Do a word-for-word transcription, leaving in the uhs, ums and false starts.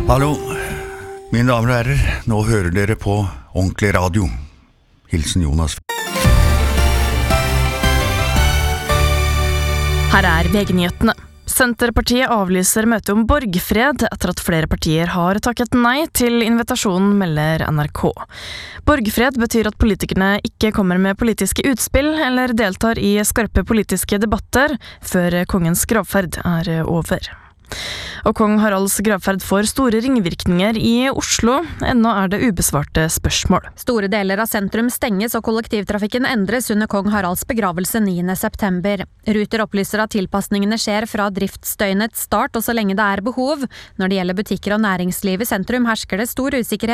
Hallo, mine damer og herrer, nå hører dere på ordentlig radio. Hilsen Jonas. Her er V G-nyhetene. Senterpartiet avlyser møte om borgfred etter at flere partier har takket nei til invitasjonen, melder N R K. Borgfred betyr at politikerne ikke kommer med politiske utspill eller deltar i skarpe politiske debatter før kongens gravferd er over. Og kong Haralds gravferd får store ringvirkninger i Oslo. Ennå er det ubesvarte spørsmål. Store deler av sentrum stenges og kollektivtrafikken endres under kong Haralds begravelse niende september. Ruter opplyser at tilpasningene skjer fra driftsdøgnets start og så lenge det er behov. Når det gjelder butikker og næringsliv i sentrum hersker det stor usikkerhet